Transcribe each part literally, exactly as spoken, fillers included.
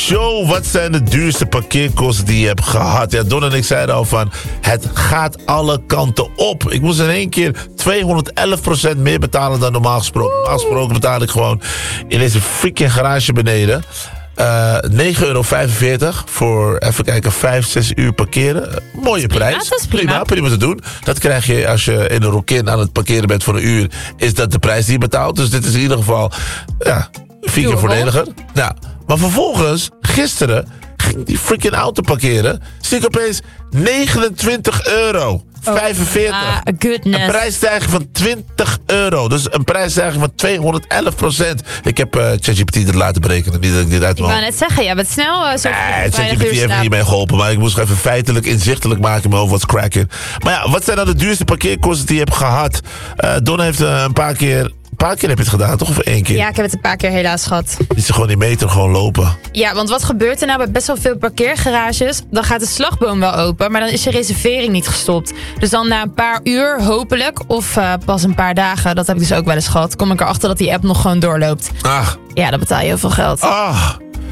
show. Wat zijn de duurste parkeerkosten die je hebt gehad? Ja, Don en ik zeiden al van, het gaat alle kanten op. Ik moest in één keer tweehonderdelf procent meer betalen dan normaal gesproken. Normaal gesproken betaal ik gewoon in deze freaking garage beneden Uh, negen euro vijfenveertig voor, even kijken, vijf, zes uur parkeren. Mooie prima, prijs. dat is prima. prima. Prima te doen. Dat krijg je als je in een Rokin aan het parkeren bent voor een uur. Is dat de prijs die je betaalt. Dus dit is in ieder geval ja, vier keer voordeliger. Nou, maar vervolgens, gisteren ging ik die freaking auto parkeren. Zie ik opeens negenentwintig euro. vijfenveertig. Oh, ah, goodness. Een prijsstijging van twintig euro. Dus een prijsstijging van tweehonderdelf procent. Ik heb uh, ChatGPT het laten berekenen. Niet dat ik dit uit Ik wou net zeggen, jij bent snel uh, zo. Nee, ChatGPT heeft me niet mee geholpen. Maar ik moest even feitelijk inzichtelijk maken in mijn hoofd wat cracking. Maar ja, wat zijn nou de duurste parkeerkosten die je hebt gehad? Uh, Don heeft uh, een paar keer... Een paar keer heb je het gedaan, toch? Of één keer? Ja, ik heb het een paar keer helaas gehad. Is er gewoon die meter gewoon lopen? Ja, want wat gebeurt er nou bij best wel veel parkeergarages? Dan gaat de slagboom wel open, maar dan is je reservering niet gestopt. Dus dan na een paar uur, hopelijk, of uh, pas een paar dagen, dat heb ik dus ook wel eens gehad, kom ik erachter dat die app nog gewoon doorloopt. Ah. Ja, dan betaal je heel veel geld. Ah.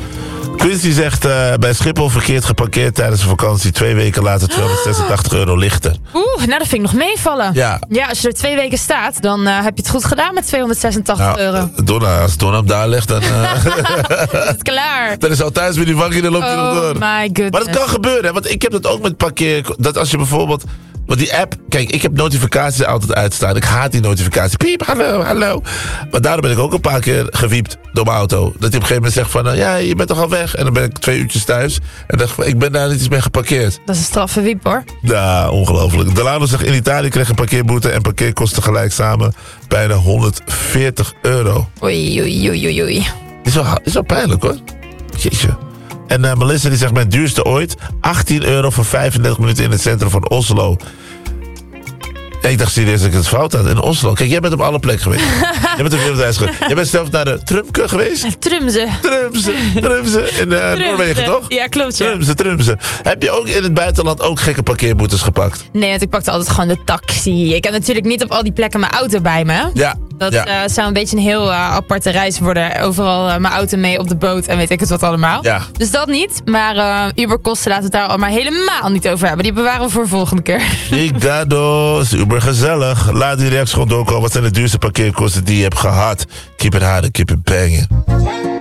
Quincy zegt uh, bij Schiphol verkeerd geparkeerd tijdens de vakantie. Twee weken later tweehonderdzesentachtig euro lichter. Oeh, nou dat vind ik nog meevallen. Ja. Ja, als je er twee weken staat, dan uh, heb je het goed gedaan met tweehonderdzesentachtig nou, euro. Donna, als Donna hem daar legt, dan... Uh, is het klaar. Dan is al thuis weer die waggie, dan loopt hij nog door. Oh my goodness. Maar dat kan gebeuren, hè, want ik heb dat ook met parkeer... Dat als je bijvoorbeeld... Want die app, kijk, ik heb notificaties altijd uitstaan. Ik haat die notificaties. Piep, hallo, hallo. Maar daarom ben ik ook een paar keer gewiept door mijn auto. Dat hij op een gegeven moment zegt van, uh, ja, je bent toch al weg? En dan ben ik twee uurtjes thuis. En dacht van, ik ben daar niet eens mee geparkeerd. Dat is een straffe wiep, hoor. Ja, ongelooflijk. Delano zegt, in Italië kreeg een parkeerboete en parkeerkosten gelijk samen bijna honderdveertig euro. Oei, oei, oei, oei, oei. Is wel, is wel pijnlijk, hoor. Jeetje. En uh, Melissa die zegt, mijn duurste ooit, achttien euro voor vijfendertig minuten in het centrum van Oslo. Ja, ik dacht serieus dat ik het fout had. In Oslo. Kijk, jij bent op alle plekken geweest. Jij bent op wereldreis geweest. Jij bent zelf naar de Trumke geweest? Trumze. Trumze. Trumze. In uh, Trumze. Noorwegen, toch? Ja, klopt, ja. Trumze, Trumze. Heb je ook in het buitenland ook gekke parkeerboetes gepakt? Nee, want ik pakte altijd gewoon de taxi. Ik heb natuurlijk niet op al die plekken mijn auto bij me. Ja. Dat ja. uh, zou een beetje een heel uh, aparte reis worden. Overal uh, mijn auto mee op de boot en weet ik het wat allemaal. Ja. Dus dat niet. Maar uh, Uberkosten laten we het daar al maar helemaal niet over hebben. Die bewaren we voor de volgende keer. Igado, is Uber gezellig. Laat die reacties gewoon doorkomen. Wat zijn de duurste parkeerkosten die je hebt gehad? Keep it hard, keep it banging.